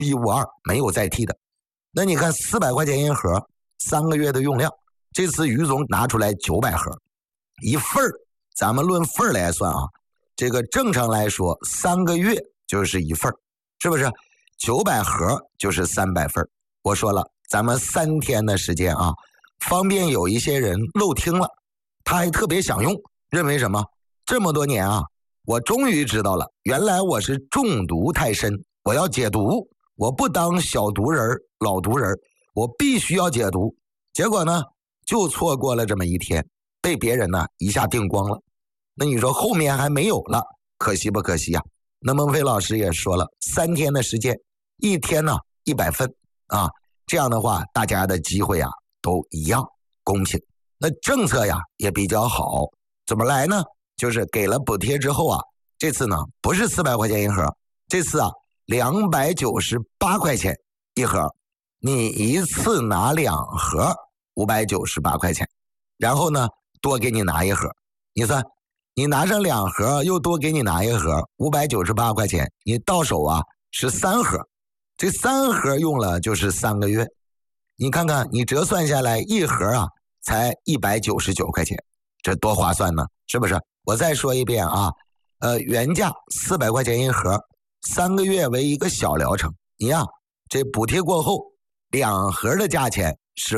B52没有再替的。那你看400块钱一盒，3个月的用量，这次于总拿出来900盒，一份儿，咱们论份儿来算啊，这个正常来说3个月就是一份儿，是不是？900盒就是300份。我说了，咱们3天的时间啊，方便有一些人漏听了，他还特别想用，认为什么？这么多年啊，我终于知道了，原来我是中毒太深，我要解毒，我不当小毒人老毒人，我必须要解毒。结果呢，就错过了这么一天，被别人呢一下订光了。那你说后面还没有了，可惜不可惜呀？那孟非老师也说了，3天的时间，一天呢100份啊，这样的话大家的机会啊都一样公平。那政策呀也比较好，怎么来呢？就是给了补贴之后啊，这次呢不是400块钱一盒，这次啊298块钱一盒，你一次拿2盒598块钱，然后呢多给你拿一盒，你算你拿上2盒又多给你拿一盒598块钱，你到手啊是3盒，这3盒用了就是3个月，你看看你折算下来一盒啊才199块钱，这多划算呢，是不是？我再说一遍啊，原价400块钱一盒，3个月为一个小疗程，你呀这补贴过后2盒的价钱是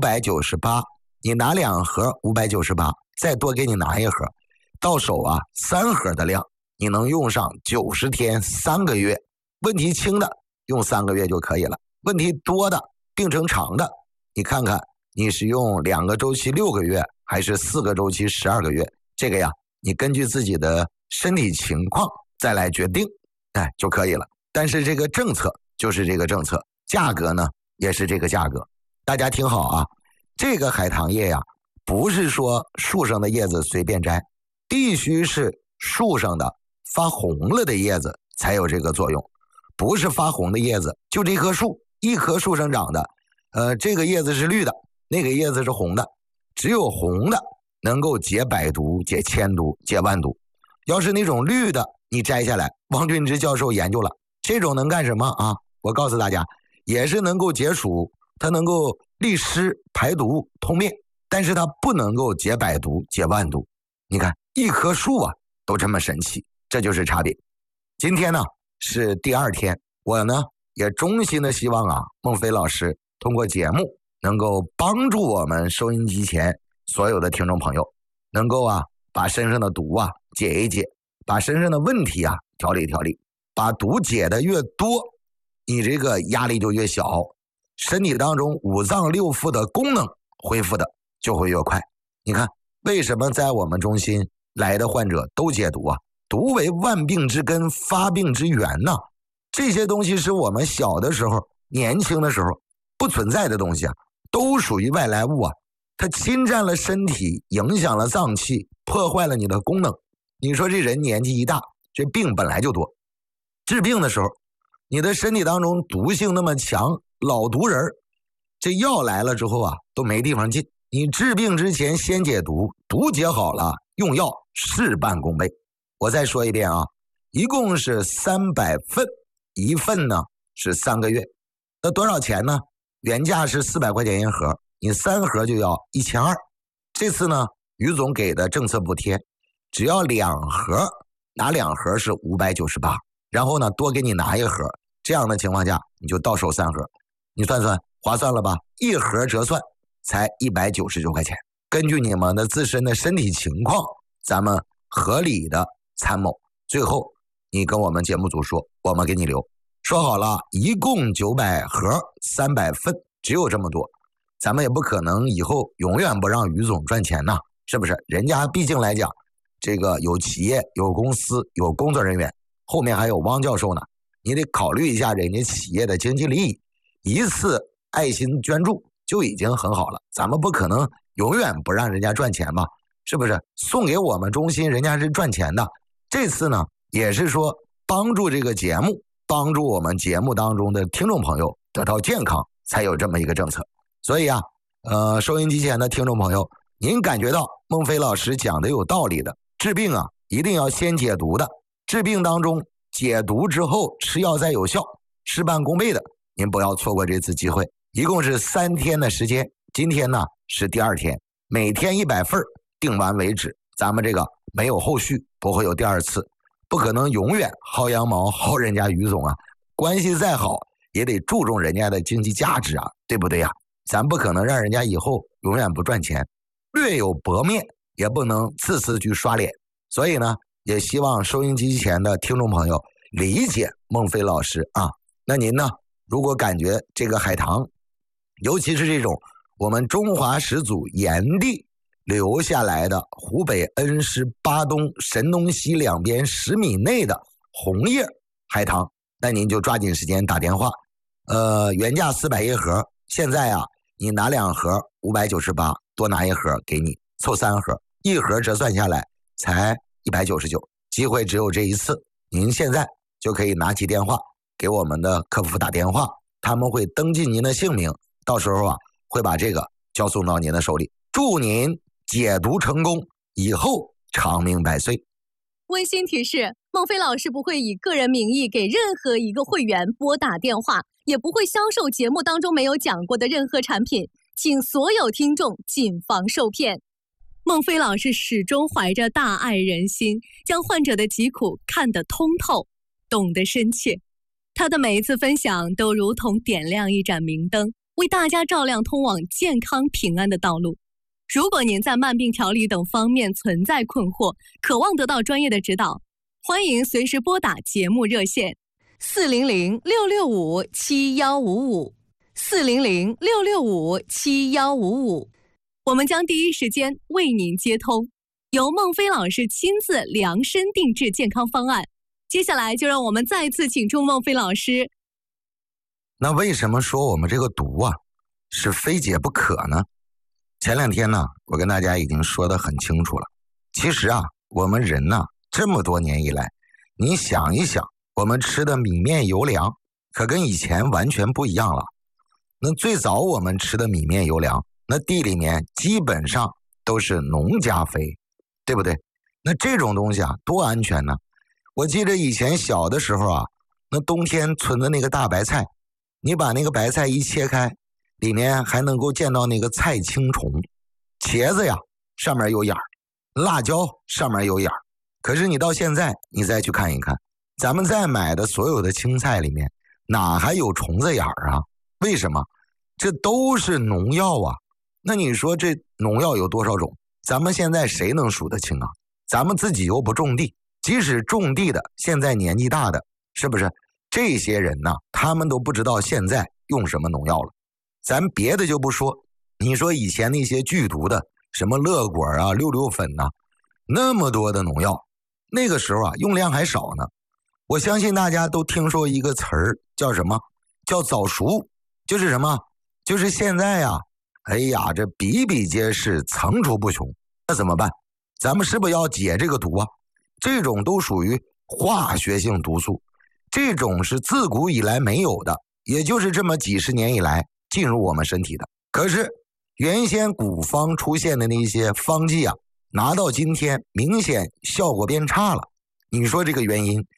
598，你拿2盒598，再多给你拿一盒，到手啊3盒的量，你能用上90天3个月，问题轻的用3个月就可以了，问题多的病程长的，你看看你是用2个周期6个月还是4个周期12个月，这个呀你根据自己的身体情况再来决定，就可以了。但是这个政策就是这个政策，价格呢也是这个价格。大家听好啊，这个海棠叶呀，不是说树上的叶子随便摘，必须是树上的发红了的叶子才有这个作用，不是发红的叶子，就这棵树，一棵树上长的，这个叶子是绿的，那个叶子是红的，只有红的能够解百毒、解千毒、解万毒。要是那种绿的，你摘下来，王俊之教授研究了，这种能干什么啊？我告诉大家，也是能够解暑，它能够利湿、排毒、通便，但是它不能够解百毒、解万毒。你看，一棵树啊，都这么神奇，这就是差别。今天呢是第2天，我呢也衷心的希望啊，孟非老师通过节目能够帮助我们收音机前所有的听众朋友，能够啊把身上的毒啊解一解，把身上的问题啊调理调理，把毒解的越多，你这个压力就越小，身体当中5脏6腑的功能恢复的就会越快。你看为什么在我们中心来的患者都解毒啊？毒为万病之根，发病之源呐。这些东西是我们小的时候、年轻的时候不存在的东西啊，都属于外来物啊。它侵占了身体，影响了脏器，破坏了你的功能。你说这人年纪一大，这病本来就多。治病的时候，你的身体当中毒性那么强，老毒人，这药来了之后啊，都没地方进。你治病之前先解毒，毒解好了，用药事半功倍。我再说一遍啊，一共是300份，一份呢是3个月。那多少钱呢？原价是400块钱一盒，你3盒就要1200。这次呢，于总给的政策补贴，只要2盒，拿2盒是598，然后呢多给你拿一盒，这样的情况下你就到手3盒，你算算划算了吧？一盒折算才199块钱。根据你们的自身的身体情况，咱们合理的参谋，最后你跟我们节目组说，我们给你留。说好了，一共900盒300份，只有这么多，咱们也不可能以后永远不让于总赚钱呐，是不是？人家毕竟来讲，这个有企业、有公司、有工作人员，后面还有汪教授呢，你得考虑一下人家企业的经济利益。一次爱心捐助就已经很好了，咱们不可能永远不让人家赚钱吧？是不是？送给我们中心，人家是赚钱的。这次呢，也是说帮助这个节目，帮助我们节目当中的听众朋友得到健康，才有这么一个政策。所以啊，收音机前的听众朋友，您感觉到孟非老师讲的有道理的，治病啊一定要先解毒的，治病当中解毒之后吃药再有效， 事半功倍的，您不要错过这次机会。一共是3天的时间，今天呢是第2天，每天100份，订完为止。咱们这个没有后续，不会有第2次，不可能永远薅羊毛薅人家于总啊。关系再好也得注重人家的经济价值啊，对不对呀？咱不可能让人家以后永远不赚钱，略有薄面也不能次次去刷脸。所以呢，也希望收音机前的听众朋友理解孟非老师啊。那您呢，如果感觉这个海棠，尤其是这种我们中华始祖炎帝留下来的湖北恩施巴东神农溪两边10米内的红叶海棠，那您就抓紧时间打电话。原价400一盒，现在啊，你拿2盒598，多拿1盒给你，凑3盒，1盒折算下来才199，机会只有这一次。您现在就可以拿起电话给我们的客服打电话，他们会登记您的姓名，到时候啊会把这个交送到您的手里。祝您解毒成功，以后长命百岁。 温馨提示：孟非老师不会以个人名义给任何一个会员拨打电话，也不会销售节目当中没有讲过的任何产品，请所有听众谨防受骗。孟非老师始终怀着大爱人心，将患者的疾苦看得通透，懂得深切。他的每一次分享都如同点亮一盏明灯，为大家照亮通往健康平安的道路。如果您在慢病调理等方面存在困惑，渴望得到专业的指导，欢迎随时拨打节目热线400-665-7155 400-665-7155，我们将第一时间为您接通，由孟非老师亲自量身定制健康方案。接下来就让我们再次请出孟非老师。 那为什么说我们这个毒啊是非解不可呢？前2天呢，我跟大家已经说得很清楚了。其实啊，我们人呢，这么多年以来，你想一想，我们吃的米面油粮可跟以前完全不一样了。那最早我们吃的米面油粮，那地里面基本上都是农家肥，对不对？那这种东西啊，多安全呢？我记得以前小的时候啊，那冬天存的那个大白菜，你把那个白菜一切开，里面还能够见到那个菜青虫。茄子呀，上面有眼儿，辣椒上面有眼儿。可是你到现在，你再去看一看，咱们在买的所有的青菜里面，哪还有虫子眼儿啊？为什么？这都是农药啊。那你说这农药有多少种？咱们现在谁能数得清啊？咱们自己又不种地，即使种地的，现在年纪大的，是不是？这些人呢，他们都不知道现在用什么农药了。咱别的就不说，你说以前那些剧毒的，什么乐果啊、六六粉呐，那么多的农药，那个时候啊，用量还少呢。我相信大家都听说一个词儿，叫什么？叫早熟。就是什么？就是现在呀，哎呀，这比比皆是，层出不穷。那怎么办？咱们是不是要解这个毒啊？这种都属于化学性毒素，这种是自古以来没有的，也就是这么几十年以来进入我们身体的。可是原先古方出现的那些方剂啊，拿到今天明显效果变差了。你说这个原因